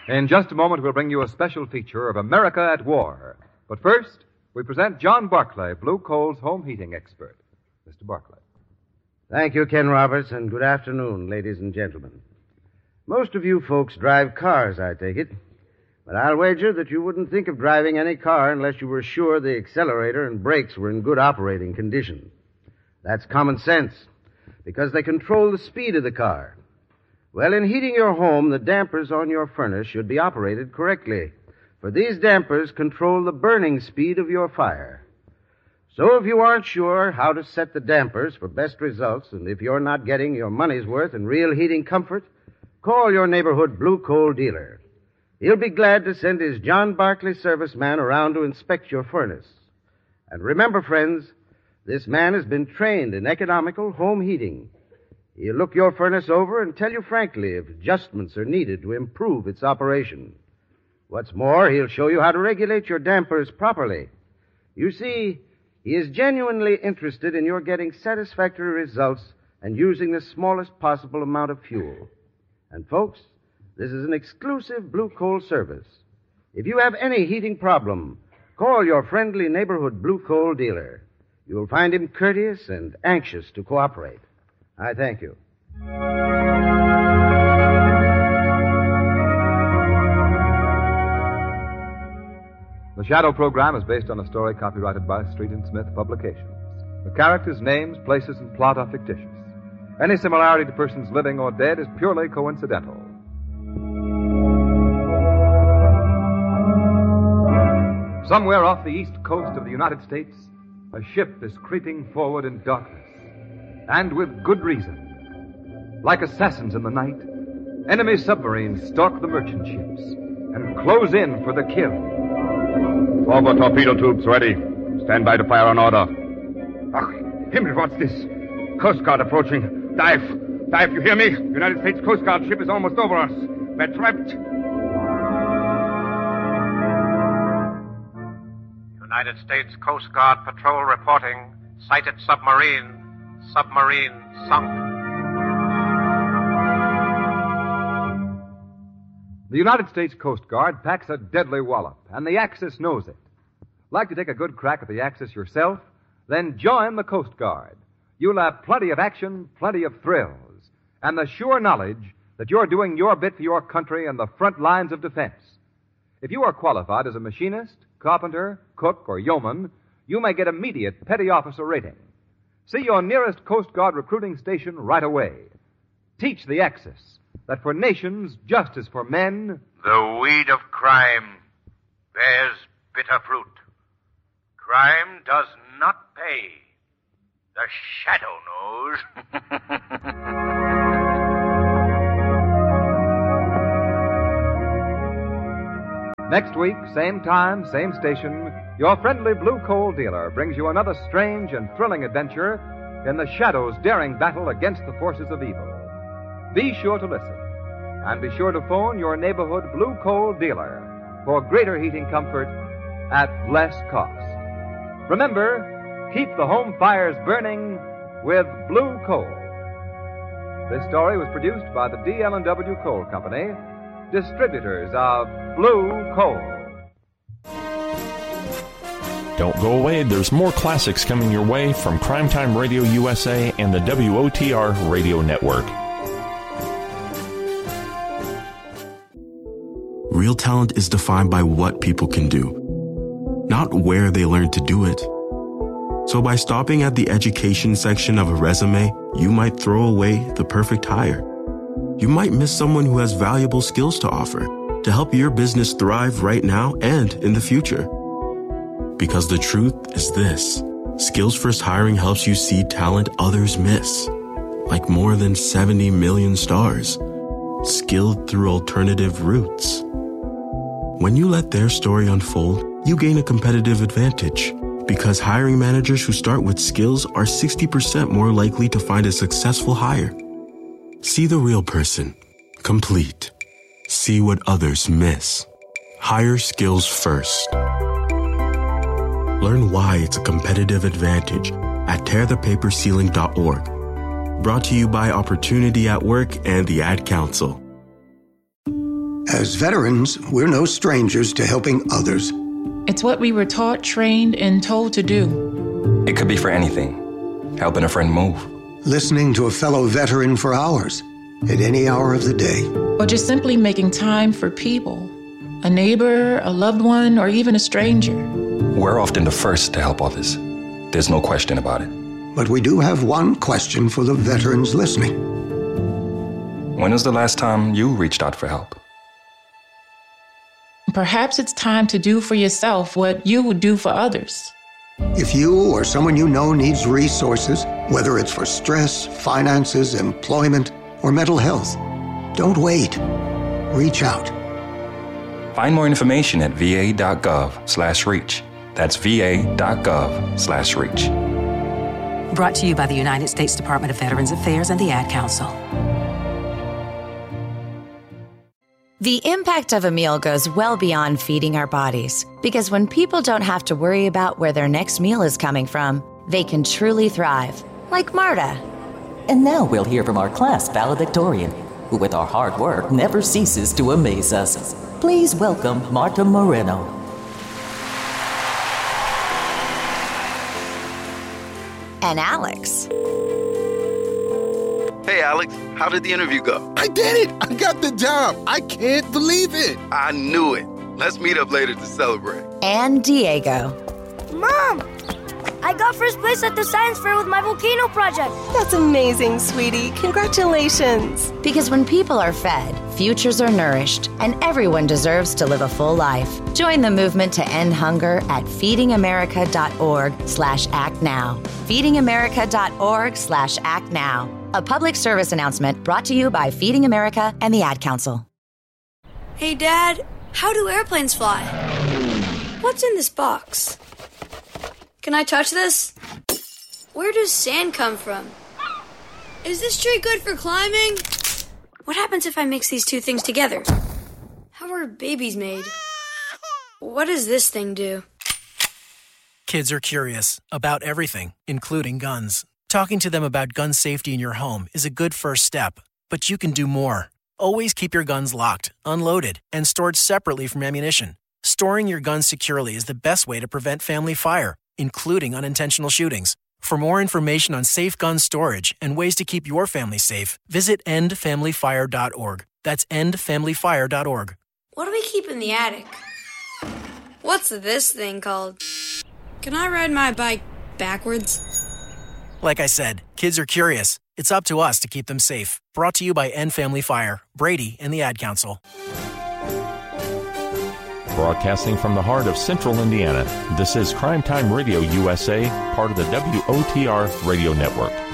In just a moment, we'll bring you a special feature of America at War. But first, we present John Barclay, Blue Coal's home heating expert. Mr. Barclay. Thank you, Ken Roberts, and good afternoon, ladies and gentlemen. Most of you folks drive cars, I take it. But I'll wager that you wouldn't think of driving any car unless you were sure the accelerator and brakes were in good operating condition. That's common sense, because they control the speed of the car. Well, in heating your home, the dampers on your furnace should be operated correctly, for these dampers control the burning speed of your fire. So if you aren't sure how to set the dampers for best results, and if you're not getting your money's worth in real heating comfort, call your neighborhood Blue Coal dealer. He'll be glad to send his John Barclay serviceman around to inspect your furnace. And remember, friends, this man has been trained in economical home heating. He'll look your furnace over and tell you frankly if adjustments are needed to improve its operation. What's more, he'll show you how to regulate your dampers properly. You see, he is genuinely interested in your getting satisfactory results and using the smallest possible amount of fuel. And folks, this is an exclusive Blue Coal service. If you have any heating problem, call your friendly neighborhood Blue Coal dealer. You'll find him courteous and anxious to cooperate. I thank you. The Shadow program is based on a story copyrighted by Street and Smith Publications. The characters, names, places, and plot are fictitious. Any similarity to persons living or dead is purely coincidental. Somewhere off the east coast of the United States, a ship is creeping forward in darkness. And with good reason. Like assassins in the night, enemy submarines stalk the merchant ships and close in for the kill. Forward torpedo tubes ready. Stand by to fire on order. Ach, Himmel, what's this? Coast Guard approaching. Dive. Dive, you hear me? United States Coast Guard ship is almost over us. We're trapped. United States Coast Guard patrol reporting. Sighted submarine. Submarine sunk. The United States Coast Guard packs a deadly wallop, and the Axis knows it. Like to take a good crack at the Axis yourself? Then join the Coast Guard. You'll have plenty of action, plenty of thrills, and the sure knowledge that you're doing your bit for your country in the front lines of defense. If you are qualified as a machinist, carpenter, cook, or yeoman, you may get immediate petty officer rating. See your nearest Coast Guard recruiting station right away. Teach the Axis that for nations just as for men, the weed of crime bears bitter fruit. Crime does not pay. The Shadow knows. Next week, same time, same station, your friendly Blue Coal dealer brings you another strange and thrilling adventure in the Shadow's daring battle against the forces of evil. Be sure to listen, and be sure to phone your neighborhood Blue Coal dealer for greater heating comfort at less cost. Remember, keep the home fires burning with Blue Coal. This story was produced by the D.L.&W. Coal Company, distributors of Blue Coal. Don't go away. There's more classics coming your way from Primetime Radio USA and the WOTR Radio Network. Real talent is defined by what people can do, not where they learn to do it. So by stopping at the education section of a resume, you might throw away the perfect hire. You might miss someone who has valuable skills to offer to help your business thrive right now and in the future. Because the truth is this: Skills First Hiring helps you see talent others miss, like more than 70 million stars, skilled through alternative routes. When you let their story unfold, you gain a competitive advantage, because hiring managers who start with skills are 60% more likely to find a successful hire. See the real person, complete. See what others miss. Hire skills first. Learn why it's a competitive advantage at tearthepaperceiling.org. Brought to you by Opportunity at Work and the Ad Council. As veterans, we're no strangers to helping others. It's what we were taught, trained, and told to do. It could be for anything. Helping a friend move. Listening to a fellow veteran for hours, at any hour of the day. Or just simply making time for people. A neighbor, a loved one, or even a stranger. We're often the first to help others. There's no question about it. But we do have one question for the veterans listening. When was the last time you reached out for help? Perhaps it's time to do for yourself what you would do for others. If you or someone you know needs resources, whether it's for stress, finances, employment, or mental health, don't wait. Reach out. Find more information at va.gov/reach. That's va.gov/reach. Brought to you by the United States Department of Veterans Affairs and the Ad Council. The impact of a meal goes well beyond feeding our bodies, because when people don't have to worry about where their next meal is coming from, they can truly thrive, like Marta. And now we'll hear from our class valedictorian, who with our hard work never ceases to amaze us. Please welcome Marta Moreno. And Alex. Hey, Alex, how did the interview go? I did it! I got the job! I can't believe it! I knew it. Let's meet up later to celebrate. And Diego. Mom! I got first place at the science fair with my volcano project. That's amazing, sweetie. Congratulations. Because when people are fed, futures are nourished, and everyone deserves to live a full life. Join the movement to end hunger at feedingamerica.org/actnow. feedingamerica.org/actnow. A public service announcement brought to you by Feeding America and the Ad Council. Hey, Dad, how do airplanes fly? What's in this box? Can I touch this? Where does sand come from? Is this tree good for climbing? What happens if I mix these two things together? How are babies made? What does this thing do? Kids are curious about everything, including guns. Talking to them about gun safety in your home is a good first step, but you can do more. Always keep your guns locked, unloaded, and stored separately from ammunition. Storing your guns securely is the best way to prevent family fire, including unintentional shootings. For more information on safe gun storage and ways to keep your family safe, visit endfamilyfire.org. That's endfamilyfire.org. What do we keep in the attic? What's this thing called? Can I ride my bike backwards? Like I said, kids are curious. It's up to us to keep them safe. Brought to you by End Family Fire, Brady, and the Ad Council. Broadcasting from the heart of Central Indiana, this is Crime Time Radio USA, part of the WOTR Radio Network.